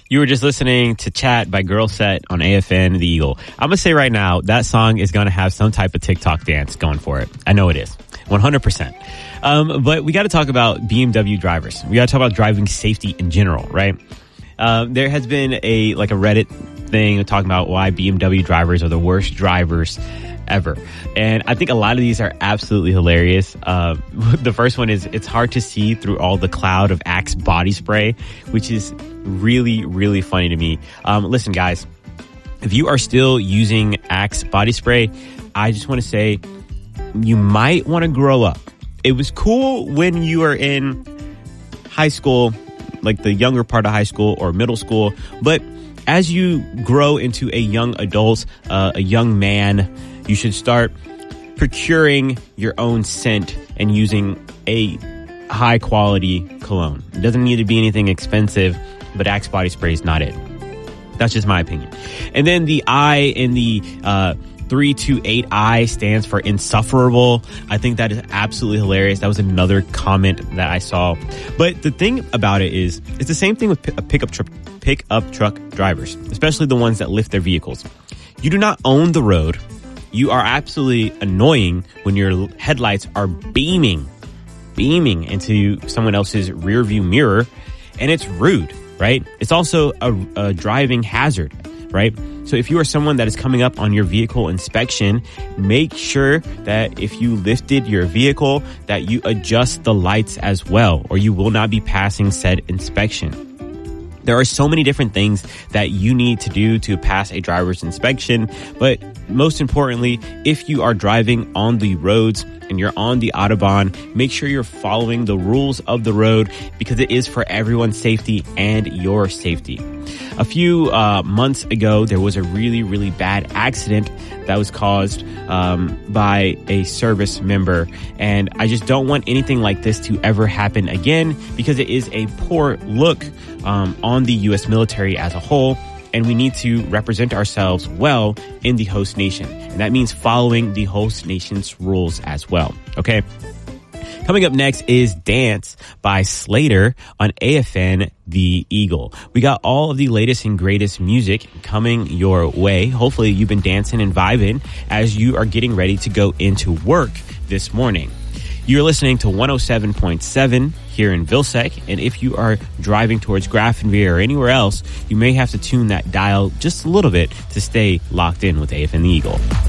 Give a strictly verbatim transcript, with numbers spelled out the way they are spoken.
You were just listening to Chat by Girl Set on A F N The Eagle. I'm going to say right now, that song is going to have some type of TikTok dance going for it. I know it is. one hundred percent. Um, but we got to talk about B M W drivers. We got to talk about driving safety in general, right? Uh, there has been a like a Reddit thing talking about why B M W drivers are the worst drivers ever. And I think a lot of these are absolutely hilarious. Uh, the first one is it's hard to see through all the cloud of Axe body spray, which is really, really funny to me. Um, listen, guys, if you are still using Axe body spray, I just want to say you might want to grow up. It was cool when you were in high school, like the younger part of high school or middle school. But as you grow into a young adult, uh, a young man, you should start procuring your own scent and using a high quality cologne. It doesn't need to be anything expensive, but Axe body spray is not it. That's just my opinion. And then the I in the uh, three two eight I stands for insufferable. I think that is absolutely hilarious. That was another comment that I saw. But the thing about it is, it's the same thing with p- pickup truck pickup truck drivers, especially the ones that lift their vehicles. You do not own the road. You are absolutely annoying when your headlights are beaming, beaming into someone else's rear view mirror, and it's rude, right? It's also a, a driving hazard, right? So if you are someone that is coming up on your vehicle inspection, make sure that if you lifted your vehicle, that you adjust the lights as well, or you will not be passing said inspection. There are so many different things that you need to do to pass a driver's inspection, but most importantly, if you are driving on the roads and you're on the Autobahn, make sure you're following the rules of the road because it is for everyone's safety and your safety. A few uh, months ago, there was a really, really bad accident that was caused um, by a service member. And I just don't want anything like this to ever happen again because it is a poor look um, on the U S military as a whole. And we need to represent ourselves well in the host nation. And that means following the host nation's rules as well. Okay. Coming up next is Dance by Slater on A F N The Eagle. We got all of the latest and greatest music coming your way. Hopefully you've been dancing and vibing as you are getting ready to go into work this morning. You're listening to one oh seven point seven here in Vilsec, and if you are driving towards Grafenweer or anywhere else, you may have to tune that dial just a little bit to stay locked in with A F N The Eagle.